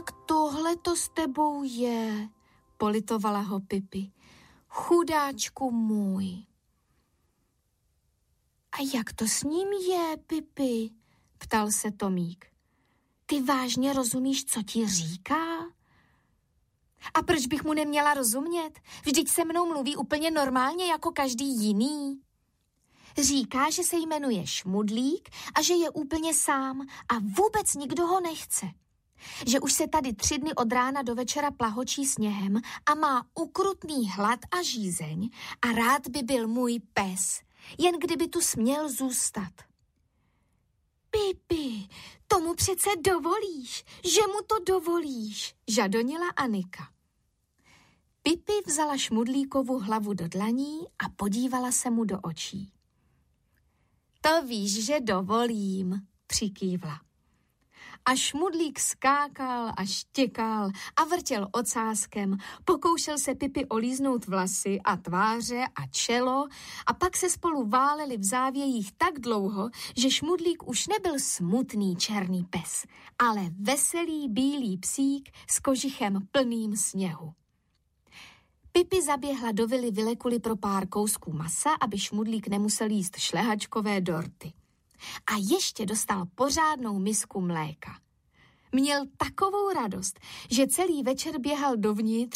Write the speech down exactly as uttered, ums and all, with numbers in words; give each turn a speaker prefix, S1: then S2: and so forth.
S1: Tak tohle to s tebou je, politovala ho Pipi. Chudáčku můj. A jak to s ním je, Pipi? Ptal se Tomík. Ty vážně rozumíš, co ti říká? A proč bych mu neměla rozumět? Vždyť se mnou mluví úplně normálně jako každý jiný. Říká, že se jmenuje Šmudlík a že je úplně sám a vůbec nikdo ho nechce. Že už se tady tři dny od rána do večera plahočí sněhem a má ukrutný hlad a žízeň a rád by byl můj pes, jen kdyby tu směl zůstat. Pipi, tomu přece dovolíš, že mu to dovolíš, žadonila Anika. Pipi vzala Šmudlíkovu hlavu do dlaní a podívala se mu do očí. To víš, že dovolím, přikývla. A Šmudlík skákal a štěkal a vrtěl ocáskem, pokoušel se Pipi olíznout vlasy a tváře a čelo a pak se spolu váleli v závějích tak dlouho, že Šmudlík už nebyl smutný černý pes, ale veselý bílý psík s kožichem plným sněhu. Pipi zaběhla do vily Vilekuly pro pár kousků masa, aby Šmudlík nemusel jíst šlehačkové dorty. A ještě dostal pořádnou misku mléka. Měl takovou radost, že celý večer běhal dovnitř